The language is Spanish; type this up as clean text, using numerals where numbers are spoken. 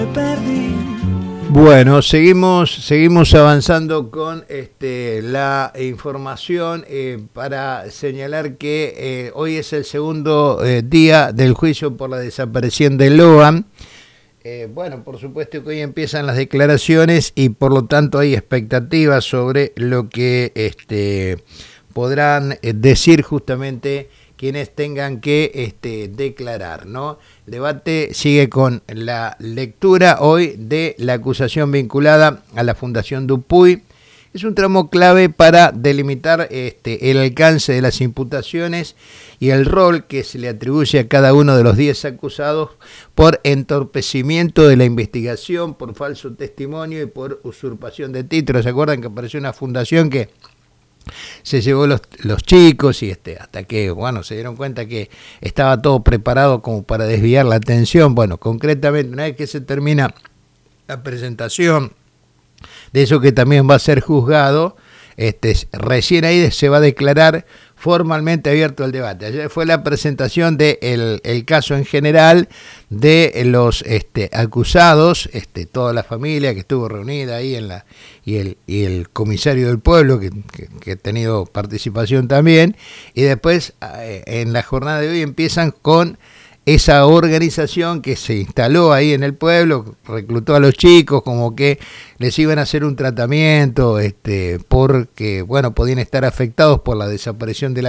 Bueno, seguimos avanzando con la información para señalar que hoy es el segundo día del juicio por la desaparición de Loan. Bueno, por supuesto que hoy empiezan las declaraciones y por lo tanto hay expectativas sobre lo que podrán decir justamente quienes tengan que declarar, ¿no? El debate sigue con la lectura hoy de la acusación vinculada a la Fundación Dupuy. Es un tramo clave para delimitar el alcance de las imputaciones y el rol que se le atribuye a cada uno de los 10 acusados por entorpecimiento de la investigación, por falso testimonio y por usurpación de títulos. ¿Se acuerdan que apareció una fundación que se llevó los chicos y hasta que, bueno, se dieron cuenta que estaba todo preparado como para desviar la atención? Bueno, concretamente, una vez que se termina la presentación de eso que también va a ser juzgado, recién ahí se va a declarar formalmente abierto el debate. Ayer fue la presentación del el caso en general de los acusados, toda la familia que estuvo reunida ahí y el comisario del pueblo que ha tenido participación también, y después en la jornada de hoy empiezan con esa organización que se instaló ahí en el pueblo, reclutó a los chicos como que les iban a hacer un tratamiento porque, bueno, podían estar afectados por la desaparición de la